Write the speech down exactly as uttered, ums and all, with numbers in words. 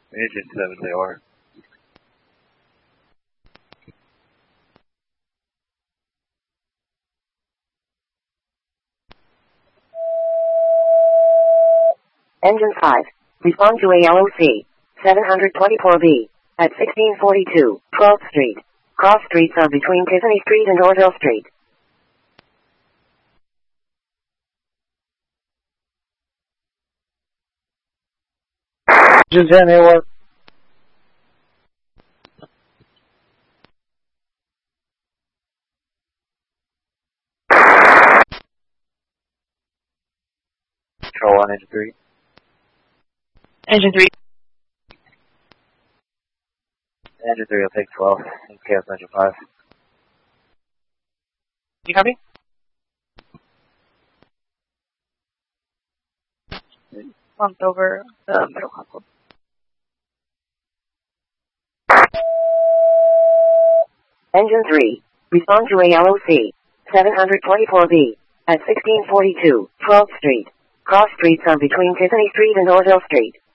Engine seven, they are. Engine five. Respond to A L O C. seven twenty-four B. At sixteen forty-two, twelfth Street. Cross streets are between Tiffany Street and Orville Street. Engine ten, they are. Control one, engine three. Engine three. Engine three will take twelve. Chaos engine five. You copy? Bumped over the middle console. Engine three. Respond to A L O C. seven twenty-four B. At sixteen forty-two, twelfth Street. Cross streets are between Tiffany Street and Orville Street.